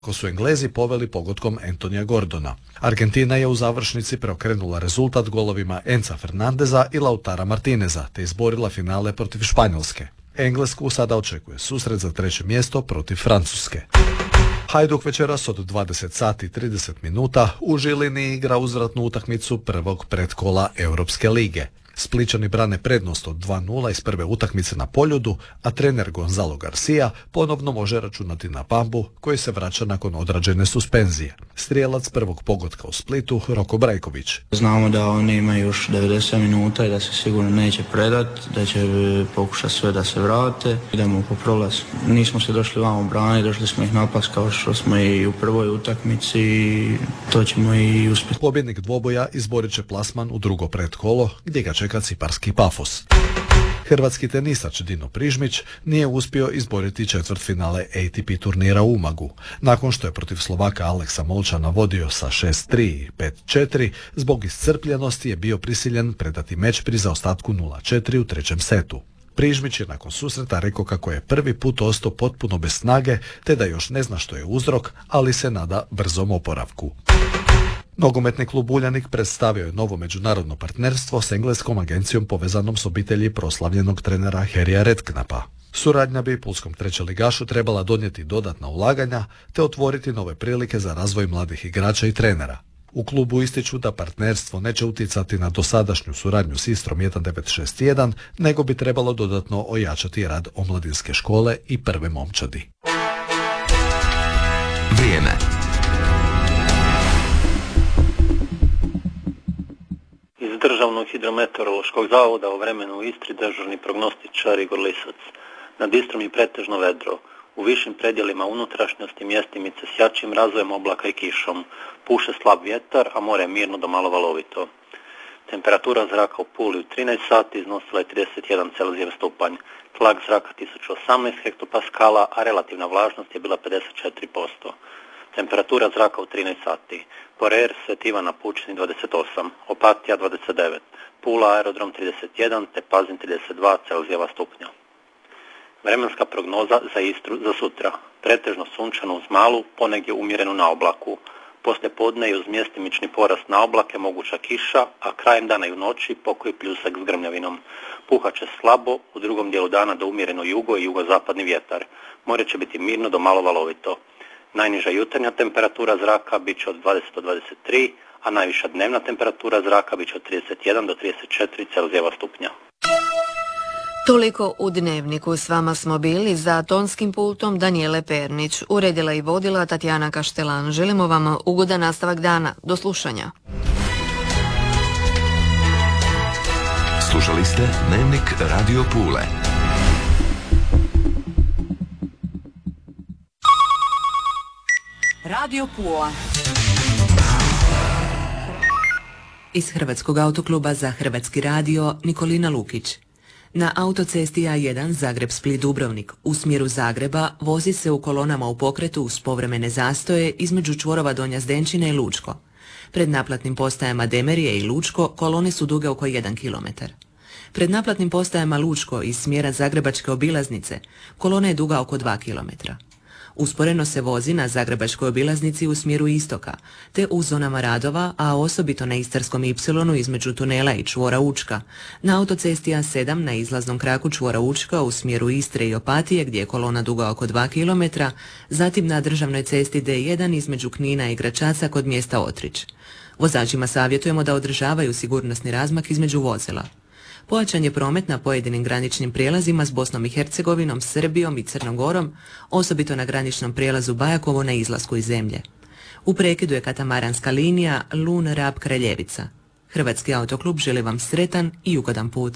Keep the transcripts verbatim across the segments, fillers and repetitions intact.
ko su Englezi poveli pogodkom Antonija Gordona. Argentina je u završnici preokrenula rezultat golovima Enza Fernandeza i Lautara Martineza, te izborila finale protiv Španjolske. Englesku sada očekuje susret za treće mjesto protiv Francuske. Hajduk večeras od dvadeset sati i trideset minuta u Žilini igra uzvratnu utakmicu prvog pretkola Europske lige. Splićani brane prednost od dva nula iz prve utakmice na Poljudu, a trener Gonzalo Garcia ponovno može računati na Bambu, koji se vraća nakon odrađene suspenzije. Strijelac prvog pogotka u Splitu, Roko Brajković. Znamo da oni imaju još devedeset minuta i da se sigurno neće predati, da će pokušati sve da se vrate. Idemo po prolaz. Nismo se došli vamo braniti, došli smo ih napast kao što smo i u prvoj utakmici i to ćemo i uspjeti. Pobjednik dvoboja izborit će plasman u drugo pretkolo, gdje ga čeka ciparski Pafos. Hrvatski tenisač Dino Prižmić nije uspio izboriti četvrtfinale A T P turnira u Umagu. Nakon što je protiv Slovaka Aleksa Molčana vodio sa šest tri i pet četiri, zbog iscrpljenosti je bio prisiljen predati meč pri zaostatku nula četiri u trećem setu. Prižmić je nakon susreta rekao kako je prvi put ostao potpuno bez snage, te da još ne zna što je uzrok, ali se nada brzom oporavku. Nogometni klub Uljanik predstavio je novo međunarodno partnerstvo s engleskom agencijom povezanom s obitelji proslavljenog trenera Harrya Redknapa. Suradnja bi pulskom trećeligašu trebala donijeti dodatna ulaganja te otvoriti nove prilike za razvoj mladih igrača i trenera. U klubu ističu da partnerstvo neće utjecati na dosadašnju suradnju s Istrom jedan devet šest jedan, nego bi trebalo dodatno ojačati rad omladinske škole i prve momčadi. Vrijeme. Iz Državnog hidrometeorološkog zavoda o vremenu u Istri dežurni prognostičar Igor Lisac. Nad Istrom je pretežno vedro. U višim predjelima unutrašnjosti mjestimice s jačim razvojem oblaka i kišom. Puše slab vjetar, a more je mirno do malo valovito. Temperatura zraka u Puli u trinaest sati iznosila je trideset jedan Celzijev stupanj. Tlak zraka tisuću osamnaest hektopaskala, a relativna vlažnost je bila pedeset četiri posto. Temperatura zraka u trinaest sati. Porer, Svet Ivana Pučini dvadeset osam, Opatija dvadeset devet, Pula aerodrom trideset jedan te Pazin trideset dva Celzijeva stupnja. Vremenska prognoza za Istru za sutra. Pretežno sunčano uz malu, ponegdje umjerenu na oblaku. Poslije podne i uz mjestimični porast na oblake moguća kiša, a krajem dana i u noći pokoji pljusak s grmljavinom. Puhaće slabo, u drugom dijelu dana do umjereno jugo i jugozapadni vjetar. More će biti mirno do malo valovito. Najniža jutarnja temperatura zraka bit će od dvadeset do dvadeset tri, a najviša dnevna temperatura zraka bit će od trideset jedan do trideset četiri Celzijeva stupnja. Toliko u Dnevniku. S vama smo bili za tonskim pultom Danijele Pernić. Uredila i vodila Tatjana Kaštelan. Želimo vam ugodan nastavak dana. Do slušanja. Slušali ste Dnevnik Radio Pule. Radio Pula. Iz Hrvatskog autokluba za Hrvatski radio Nikolina Lukić. Na autocesti A jedan Zagreb-Split-Dubrovnik u smjeru Zagreba vozi se u kolonama u pokretu uz povremene zastoje između čvorova Donja Zdenčina i Lučko. Pred naplatnim postajama Demerije i Lučko kolone su duge oko jedan kilometar. Pred naplatnim postajama Lučko iz smjera Zagrebačke obilaznice kolona je duga oko dva kilometra. Usporeno se vozi na Zagrebačkoj obilaznici u smjeru istoka, te u zonama radova, a osobito na Istarskom ipsilonu između tunela i čvora Učka, na autocesti A sedam na izlaznom kraku čvora Učka u smjeru Istre i Opatije gdje je kolona duga oko dva kilometra, zatim na državnoj cesti D jedan između Knina i Gračaca kod mjesta Otrić. Vozačima savjetujemo da održavaju sigurnosni razmak između vozila. Pojačan je promet na pojedinim graničnim prijelazima s Bosnom i Hercegovinom, Srbijom i Crnom Gorom, osobito na graničnom prijelazu Bajakovo na izlasku iz zemlje. U prekidu je katamaranska linija Lun-Rab-Kraljevica. Hrvatski autoklub želi vam sretan i ugodan put.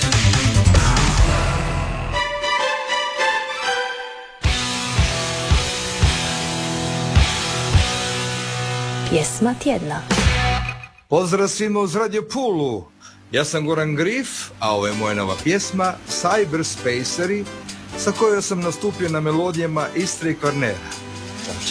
Pjesma tjedna. Pozdrav svima uz Radio Pulu. Ja sam Goran Grif, a ovo je moja nova pjesma Cyberspaceri, sa kojoj sam nastupio na melodijama Istre i Kvarnera.